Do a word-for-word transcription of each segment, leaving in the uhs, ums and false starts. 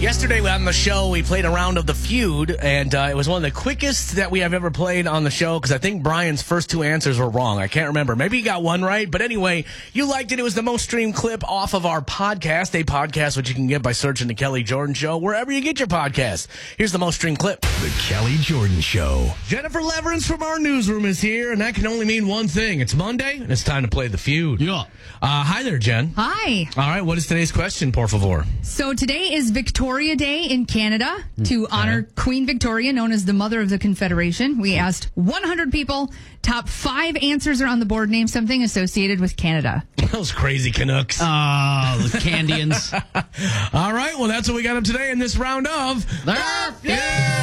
Yesterday on the show, we played a round of The Feud, and uh, it was one of the quickest that we have ever played on the show because I think Brian's first two answers were wrong. I can't remember. Maybe he got one right, but anyway, you liked it. It was the most streamed clip off of our podcast, a podcast which you can get by searching The Kelly Jordan Show wherever you get your podcast. Here's the most streamed clip. The Kelly Jordan Show. Jennifer Leverance from our newsroom is here, and that can only mean one thing. It's Monday, and it's time to play The Feud. Yeah. Uh, hi there, Jen. Hi. All right, what is today's question, por favor? So today is Victoria Day in Canada to honor Queen Victoria, known as the Mother of the Confederation. We asked one hundred people. Top five answers are on the board. Name something associated with Canada. Those crazy Canucks. Oh, the Candians. All right, well, that's what we got up today in this round of The Feud.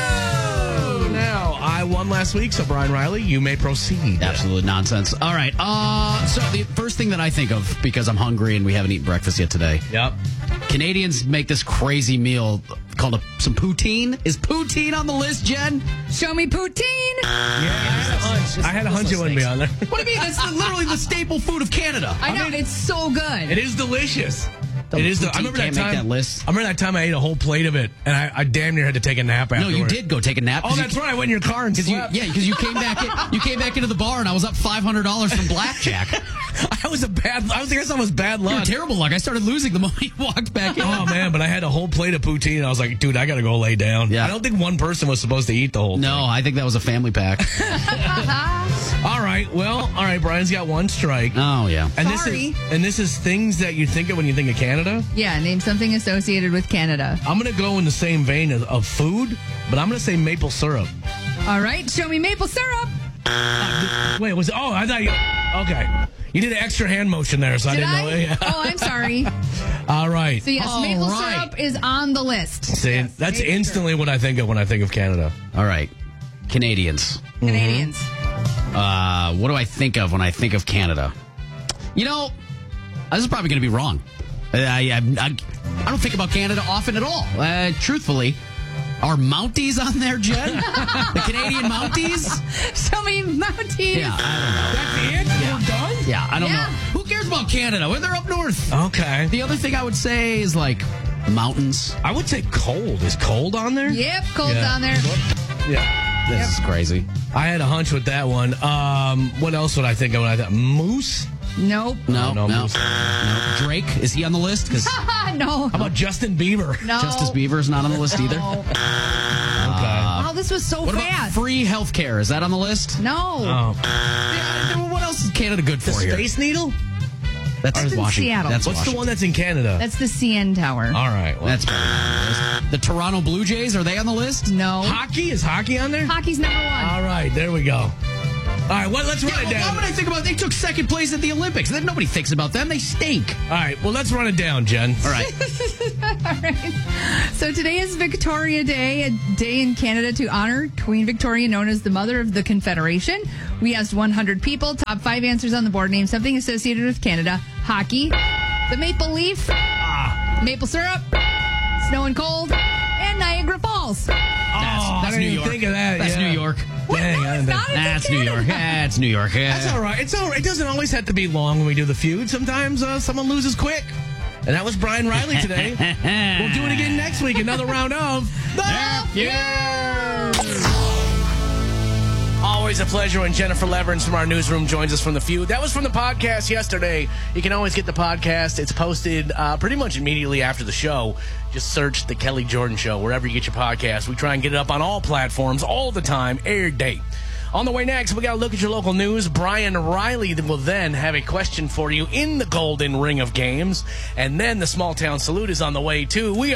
Now, I won last week, so Brian Riley, you may proceed. Absolute nonsense. All right. Uh, so the first thing that I think of, because I'm hungry and we haven't eaten breakfast yet today, Yep. Canadians make this crazy meal called a, some poutine. Is poutine on the list, Jen? Show me poutine. Yeah, I had a hunch. I had a hunch it wouldn't be on there. What do you mean? That's the, literally the staple food of Canada. I know, it's so good. It is delicious. The it is. The, I poutine remember that can't time. make that list. I remember that time I ate a whole plate of it, and I, I damn near had to take a nap No, afterward. you did go take a nap. Oh, 'cause that's you, right. I went in your car and Cause you, slept. yeah, because you came back. In, you came back into the bar, and I was up five hundred dollars from blackjack. I was a bad. I was. I guess I was bad You were luck. terrible luck. I started losing the moment you walked back in. Oh man, but I had a whole plate of poutine, and I was like, dude, I gotta go lay down. Yeah. I don't think one person was supposed to eat the whole No, thing. I think that was a family pack. All right, well, all right, Brian's got one strike. Oh, yeah. And Sorry. this is and this is things that you think of when you think of Canada. Yeah, name something associated with Canada. I'm gonna go in the same vein of, of food, but I'm gonna say maple syrup. All right, show me maple syrup. Wait, was it? Oh, I thought you. Okay, you did an extra hand motion there, so Did I I? didn't know. Yeah. Oh, I'm sorry. All right. So yes, All maple right. syrup is on the list. See, Yes, that's maple instantly what I think of when I think of Canada. All right. Canadians. syrup. Canadians. Uh, what do I think of when I think of Canada? You know, this is probably going to be wrong. I, I, I, I don't think about Canada often at all. Uh, truthfully. Are Mounties on there, Jen? The Canadian Mounties? Show me Mounties. Yeah, I That's it. Yeah. We're done. don't know. Yeah, I don't Yeah. know. Who cares about Canada? Well, they're up north. Okay. The other thing I would say is like mountains. I would say cold. Is cold on there? Yep, cold's Yeah. on there. Yeah. This is crazy. I had a hunch with that one. Um, what else would I think of when I thought moose? Nope. No, no, no, Moose. no. Drake, is he on the list? Because no. How about Justin Bieber? No. Justice Bieber's not on the list either. No. Okay. Wow, this was so What about fast. free health care? Is that on the list? No. Oh. Yeah, what else is Canada good for The here? Space Needle? That's That's in Washington. Seattle. That's What's Washington. the one that's in Canada? That's the C N Tower. All right. Well, That's probably on the list. The Toronto Blue Jays, are they on the list? No. hockey? Is hockey on there? Hockey's number one. All right. There we go. All right. Well, let's run Yeah, it well, down. why would I think about? They took second place at the Olympics. Then nobody thinks about them. They stink. All right. Well, let's run it down, Jen. All right. All right. So today is Victoria Day, a day in Canada to honor Queen Victoria, known as the Mother of the Confederation. We asked one hundred people. Top five answers on the board. Name something associated with Canada. Hockey, the maple leaf, maple syrup, snow and cold, and Niagara Falls. Oh, that's I didn't New even York. think of that. That's yeah. New York. Dang, No, I it's didn't not. think- It's in That's New York. Canada. That's New York. Yeah. That's all right. It's all right. It doesn't always have to be long when we do the feud. Sometimes uh, someone loses quick. And that was Brian Riley today. We'll do it again next week. Another round of The Feud. Always a pleasure when Jennifer Leverance from our newsroom joins us from The Feud. That was from the podcast yesterday. You can always get the podcast. It's posted uh, pretty much immediately after the show. Just search The Kelly Jordan Show wherever you get your podcast. We try and get it up on all platforms all the time, every day. On the way next, we got to look at your local news. Brian Riley will then have a question for you in the golden ring of games. And then the small town salute is on the way, too. We